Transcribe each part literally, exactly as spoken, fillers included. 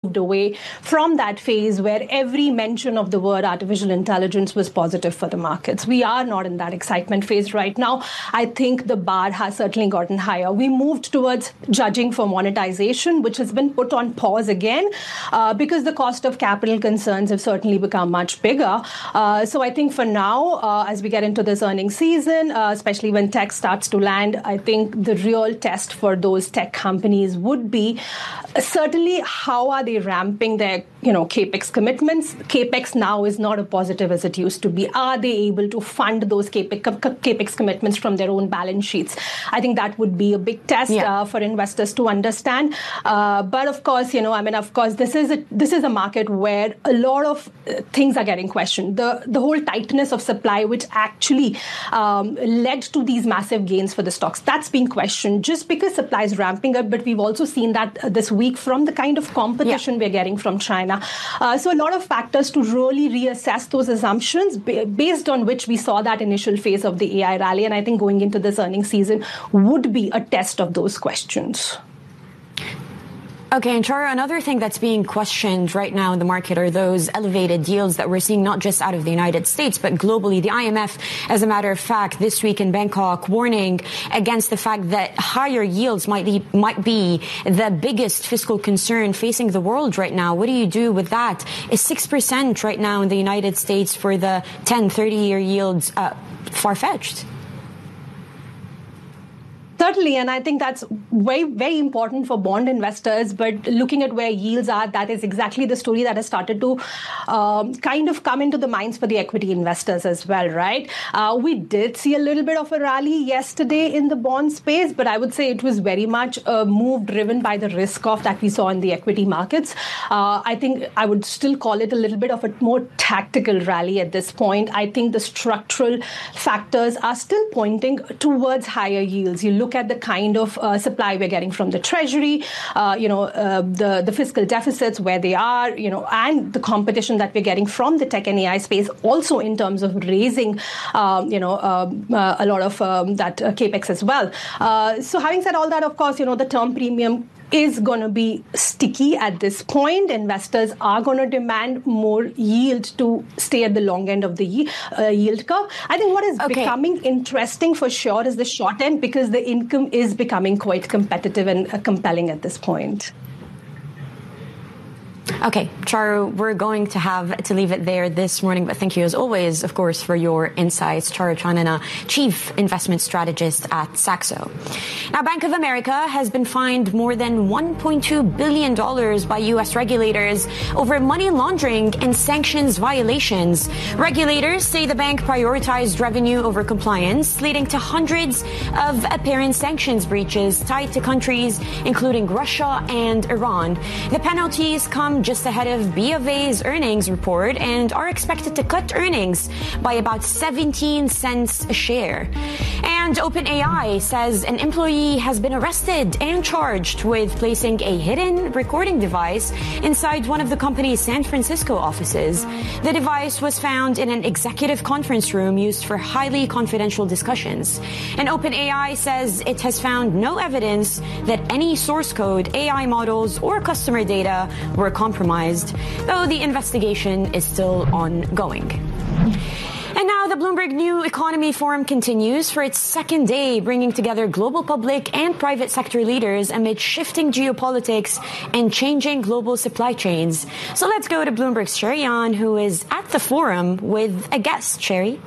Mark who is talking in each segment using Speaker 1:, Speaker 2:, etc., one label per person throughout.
Speaker 1: away from that phase where every mention of the word artificial intelligence was positive for the markets. We are not in that excitement phase right now. I think the bar has certainly gotten higher. We moved towards judging for monetization, which has been put on pause again uh, because the cost of capital concerns have certainly become much bigger. Uh, so I think for now, uh, as we get into this earnings season, uh, especially when tech starts to land, I think the real test for those tech companies would be uh, certainly how are they ramping their, you know, capex commitments. Capex now is not as positive as it used to be. Are they able to fund those capex, capex commitments from their own balance sheets? I think that would be a big test yeah. uh, for investors to understand. Uh, but of course, you know, I mean, of course, this is a this is a market where a lot of uh, things are getting questioned. The the whole tightness of supply, which actually um, led to these massive gains for the stocks, that's being questioned just because supply is ramping up. But we've also seen that uh, this week from the kind of competition yeah. we're getting from China. Uh, so a lot of factors to really reassess those assumptions b- based on which we saw that initial phase of the A I rally. And I think going into this earnings season would be a test of those questions.
Speaker 2: Okay, and Chara, another thing that's being questioned right now in the market are those elevated yields that we're seeing not just out of the United States, but globally. The I M F, as a matter of fact, this week in Bangkok, warning against the fact that higher yields might be, might be the biggest fiscal concern facing the world right now. What do you do with that? Is six percent right now in the United States for the ten, thirty-year yields uh, far-fetched?
Speaker 1: Certainly, and I think that's very, very important for bond investors. But looking at where yields are, that is exactly the story that has started to um, kind of come into the minds for the equity investors as well, right? Uh, we did see a little bit of a rally yesterday in the bond space, but I would say it was very much a move driven by the risk off that we saw in the equity markets. Uh, I think I would still call it a little bit of a more tactical rally at this point. I think the structural factors are still pointing towards higher yields. You look at the kind of uh, supply we're getting from the Treasury, uh, you know, uh, the, the fiscal deficits where they are, you know, and the competition that we're getting from the tech and A I space, also in terms of raising, um, you know, uh, uh, a lot of um, that uh, capex as well. Uh, so having said all that, of course, you know, the term premium is going to be sticky at this point. Investors are going to demand more yield to stay at the long end of the uh, yield curve. I think what is okay. becoming interesting for sure is the short end, because the income is becoming quite competitive and uh, compelling at this point.
Speaker 2: Okay, Charu, we're going to have to leave it there this morning, but thank you as always, of course, for your insights. Charu Chanana, Chief Investment Strategist at Saxo. Now, Bank of America has been fined more than one point two billion dollars by U S regulators over money laundering and sanctions violations. Regulators say the bank prioritized revenue over compliance, leading to hundreds of apparent sanctions breaches tied to countries including Russia and Iran. The penalties come just ahead of B of A's earnings report and are expected to cut earnings by about seventeen cents a share. And OpenAI says an employee has been arrested and charged with placing a hidden recording device inside one of the company's San Francisco offices. The device was found in an executive conference room used for highly confidential discussions. And OpenAI says it has found no evidence that any source code, A I models, or customer data were compromised, though the investigation is still ongoing. And now the Bloomberg New Economy Forum continues for its second day, bringing together global public and private sector leaders amid shifting geopolitics and changing global supply chains. So let's go to Bloomberg's Sherry Yan, who is at the forum with a guest. Sherry?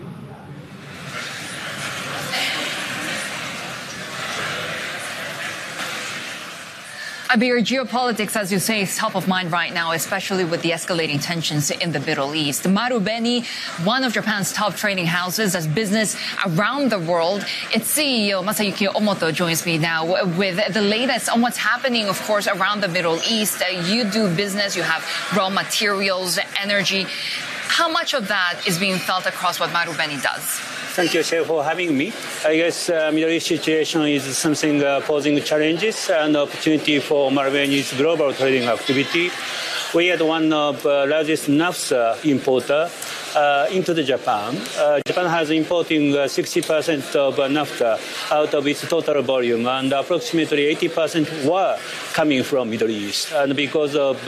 Speaker 3: Abir, geopolitics, as you say, is top of mind right now, especially with the escalating tensions in the Middle East. Marubeni, one of Japan's top trading houses, does business around the world. Its C E O, Masayuki Omoto, joins me now with the latest on what's happening, of course, around the Middle East. Uh, you do business, you have raw materials, energy. How much of that is being felt across what Marubeni does?
Speaker 4: Thank you, Shay, for having me. I guess uh, Middle East situation is something uh, posing challenges and opportunity for Marubeni's global trading activity. We are one of the uh, largest naphtha importer uh, into the Japan. Uh, Japan has importing uh, sixty percent of uh, naphtha out of its total volume, and approximately eighty percent were coming from Middle East. And because of